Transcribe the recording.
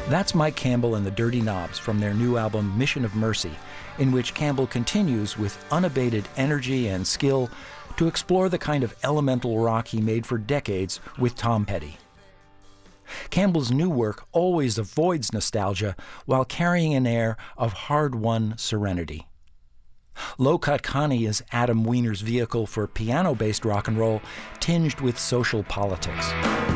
That's Mike Campbell and the Dirty Knobs from their new album Mission of Mercy, in which Campbell continues with unabated energy and skill to explore the kind of elemental rock he made for decades with Tom Petty. Campbell's new work always avoids nostalgia while carrying an air of hard-won serenity. Low Cut Connie is Adam Weiner's vehicle for piano-based rock and roll tinged with social politics.